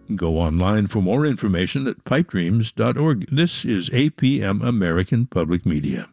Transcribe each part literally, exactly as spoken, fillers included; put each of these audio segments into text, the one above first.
Go online for more information at pipe dreams dot org. This is A P M American Public Media.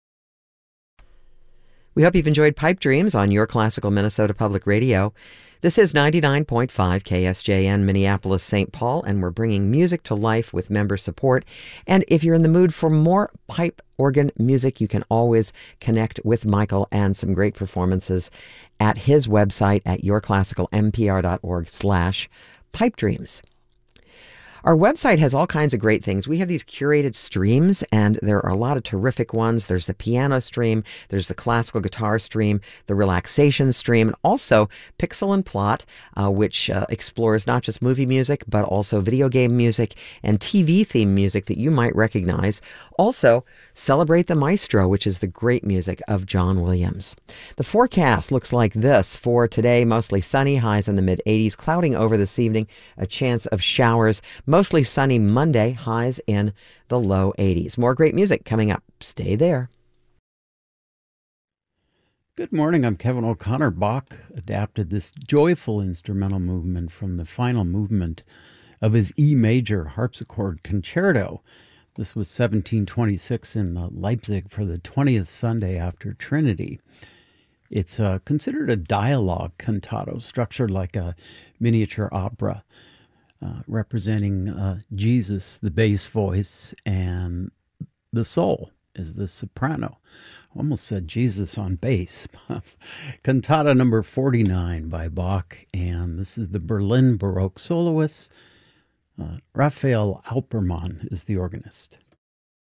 We hope you've enjoyed Pipe Dreams on Your Classical Minnesota Public Radio. This is ninety-nine point five K S J N Minneapolis, Saint Paul, and we're bringing music to life with member support. And if you're in the mood for more pipe organ music, you can always connect with Michael and some great performances at his website at yourclassicalmpr.org slash pipe dreams. Our website has all kinds of great things. We have these curated streams, and there are a lot of terrific ones. There's the piano stream, there's the classical guitar stream, the relaxation stream, and also Pixel and Plot, uh, which uh, explores not just movie music, but also video game music and T V theme music that you might recognize. Also, Celebrate the Maestro, which is the great music of John Williams. The forecast looks like this for today: mostly sunny, highs in the mid eighties, clouding over this evening, a chance of showers. Mostly sunny Monday, highs in the low eighties. More great music coming up. Stay there. Good morning. I'm Kevin O'Connor. Bach adapted this joyful instrumental movement from the final movement of his E major harpsichord concerto. This was seventeen twenty-six in uh, Leipzig for the twentieth Sunday after Trinity. It's uh, considered a dialogue cantato, structured like a miniature opera, uh, representing uh, Jesus, the bass voice, and the soul is the soprano. Almost said Jesus on bass. Cantata number forty-nine by Bach, and this is the Berlin Baroque soloist. Uh, Raphael Alpermann is the organist.